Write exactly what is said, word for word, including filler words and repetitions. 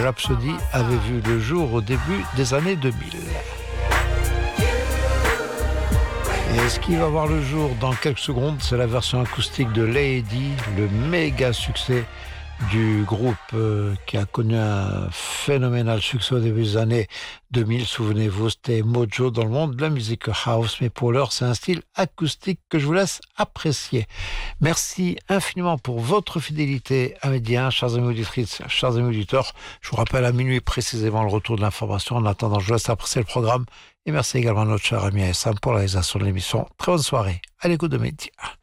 Rhapsody avait vu le jour au début des années deux mille. Et ce qui va voir le jour dans quelques secondes, c'est la version acoustique de Lady, le méga succès du groupe euh, qui a connu un phénoménal succès au début des années deux mille. Souvenez-vous, c'était Mojo dans le monde de la musique house, mais pour l'heure, c'est un style acoustique que je vous laisse apprécier. Merci infiniment pour votre fidélité à Média, chers amis auditrices, chers amis auditeurs. Je vous rappelle à minuit précisément le retour de l'information. En attendant, je vous laisse apprécier le programme. Et merci également à notre cher ami Sam pour la réalisation de l'émission. Très bonne soirée à l'écoute de Média.